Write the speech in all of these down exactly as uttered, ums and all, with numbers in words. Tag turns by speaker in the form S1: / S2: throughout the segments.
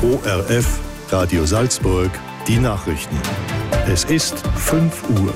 S1: O R F, Radio Salzburg, die Nachrichten. Es ist fünf Uhr.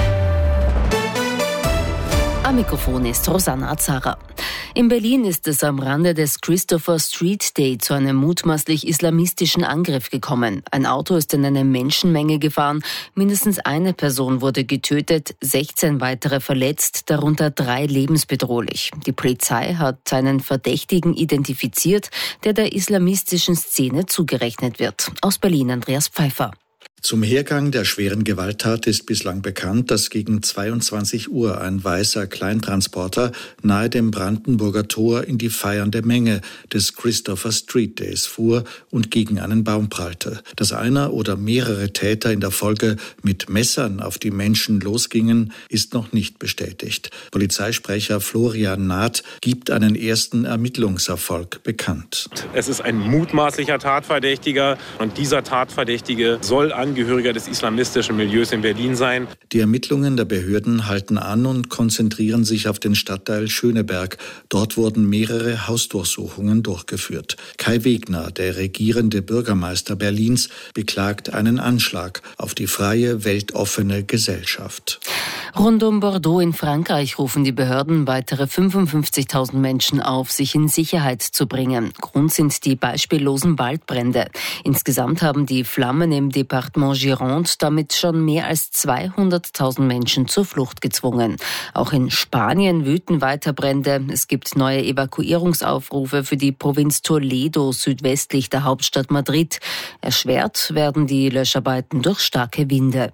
S2: Am Mikrofon ist Rosanna Azara. In Berlin ist es am Rande des Christopher Street Day zu einem mutmaßlich islamistischen Angriff gekommen. Ein Auto ist in eine Menschenmenge gefahren. Mindestens eine Person wurde getötet, sechzehn weitere verletzt, darunter drei lebensbedrohlich. Die Polizei hat einen Verdächtigen identifiziert, der der islamistischen Szene zugerechnet wird. Aus Berlin Andreas Pfeiffer.
S3: Zum Hergang der schweren Gewalttat ist bislang bekannt, dass gegen zweiundzwanzig Uhr ein weißer Kleintransporter nahe dem Brandenburger Tor in die feiernde Menge des Christopher Street Days fuhr und gegen einen Baum prallte. Dass einer oder mehrere Täter in der Folge mit Messern auf die Menschen losgingen, ist noch nicht bestätigt. Polizeisprecher Florian Naht gibt einen ersten Ermittlungserfolg bekannt.
S4: Es ist ein mutmaßlicher Tatverdächtiger und dieser Tatverdächtige soll Angehöriger des islamistischen Milieus in Berlin sein.
S3: Die Ermittlungen der Behörden halten an und konzentrieren sich auf den Stadtteil Schöneberg. Dort wurden mehrere Hausdurchsuchungen durchgeführt. Kai Wegner, der regierende Bürgermeister Berlins, beklagt einen Anschlag auf die freie, weltoffene Gesellschaft.
S2: Rund um Bordeaux in Frankreich rufen die Behörden weitere fünfundfünfzigtausend Menschen auf, sich in Sicherheit zu bringen. Grund sind die beispiellosen Waldbrände. Insgesamt haben die Flammen im Departement Gironde damit schon mehr als zweihunderttausend Menschen zur Flucht gezwungen. Auch in Spanien wüten weiter Brände. Es gibt neue Evakuierungsaufrufe für die Provinz Toledo südwestlich der Hauptstadt Madrid. Erschwert werden die Löscharbeiten durch starke Winde.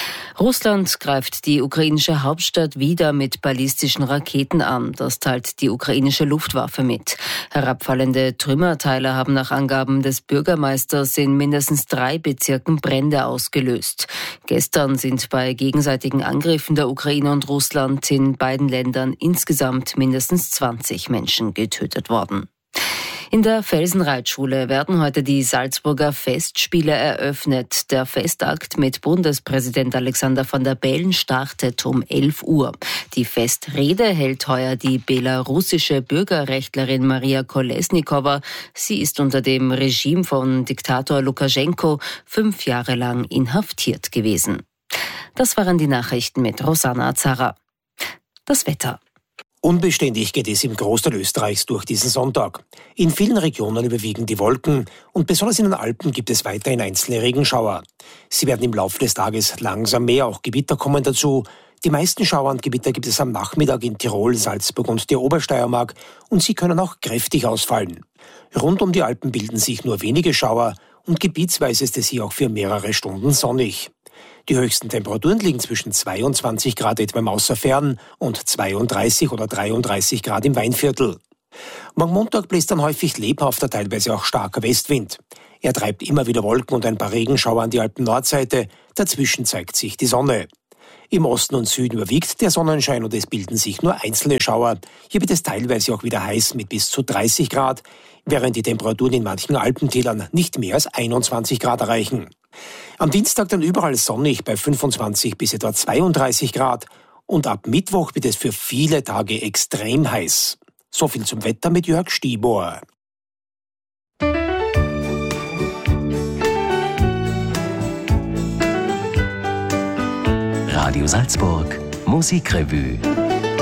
S2: Russland greift die ukrainische Hauptstadt wieder mit ballistischen Raketen an. Das teilt die ukrainische Luftwaffe mit. Herabfallende Trümmerteile haben nach Angaben des Bürgermeisters in mindestens drei Bezirken Brände ausgelöst. Gestern sind bei gegenseitigen Angriffen der Ukraine und Russland in beiden Ländern insgesamt mindestens zwanzig Menschen getötet worden. In der Felsenreitschule werden heute die Salzburger Festspiele eröffnet. Der Festakt mit Bundespräsident Alexander Van der Bellen startet um elf Uhr. Die Festrede hält heuer die belarussische Bürgerrechtlerin Maria Kolesnikowa. Sie ist unter dem Regime von Diktator Lukaschenko fünf Jahre lang inhaftiert gewesen. Das waren die Nachrichten mit Rosanna Azara. Das Wetter.
S5: Unbeständig geht es im Großteil Österreichs durch diesen Sonntag. In vielen Regionen überwiegen die Wolken und besonders in den Alpen gibt es weiterhin einzelne Regenschauer. Sie werden im Laufe des Tages langsam mehr, auch Gewitter kommen dazu. Die meisten Schauer und Gewitter gibt es am Nachmittag in Tirol, Salzburg und der Obersteiermark und sie können auch kräftig ausfallen. Rund um die Alpen bilden sich nur wenige Schauer und gebietsweise ist es hier auch für mehrere Stunden sonnig. Die höchsten Temperaturen liegen zwischen zweiundzwanzig Grad etwa im Außerfern und zweiunddreißig oder dreiunddreißig Grad im Weinviertel. Am Montag bläst dann häufig lebhafter, teilweise auch starker Westwind. Er treibt immer wieder Wolken und ein paar Regenschauer an die Alpen-Nordseite. Dazwischen zeigt sich die Sonne. Im Osten und Süden überwiegt der Sonnenschein und es bilden sich nur einzelne Schauer. Hier wird es teilweise auch wieder heiß mit bis zu dreißig Grad, während die Temperaturen in manchen Alpentälern nicht mehr als einundzwanzig Grad erreichen. Am Dienstag dann überall sonnig bei fünfundzwanzig bis etwa zweiunddreißig Grad und ab Mittwoch wird es für viele Tage extrem heiß. So viel zum Wetter mit Jörg Stibor.
S6: Radio Salzburg, Musikrevue.